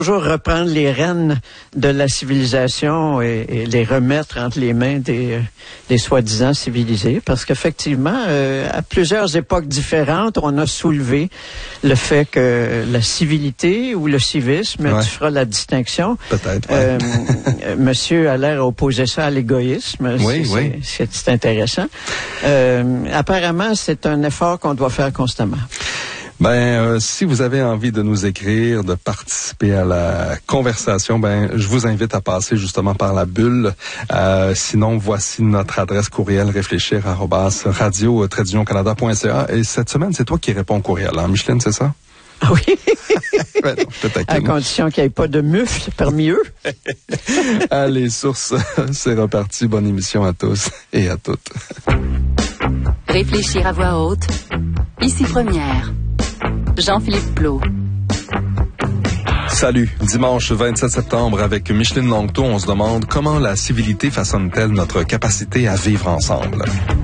Toujours reprendre les rênes de la civilisation et les remettre entre les mains des soi-disant civilisés, parce qu'effectivement, à plusieurs époques différentes, on a soulevé le fait que la civilité ou le civisme, tu feras la distinction. Peut-être. Monsieur a l'air à opposer ça à l'égoïsme. C'est intéressant. Apparemment, c'est un effort qu'on doit faire constamment. Si vous avez envie de nous écrire, de participer à la conversation, je vous invite à passer justement par la bulle. Sinon, voici notre adresse courriel réfléchir@radio-canada.ca. Et cette semaine, c'est toi qui réponds au courriel, hein, Micheline, c'est ça? Ah oui. Non, à condition qu'il n'y ait pas de mufle parmi eux. Allez, source, c'est reparti. Bonne émission à tous et à toutes. Réfléchir à voix haute. Ici Première. Jean-Philippe Plot. Salut, dimanche 27 septembre avec Micheline Longto, on se demande comment la civilité façonne-t-elle notre capacité à vivre ensemble.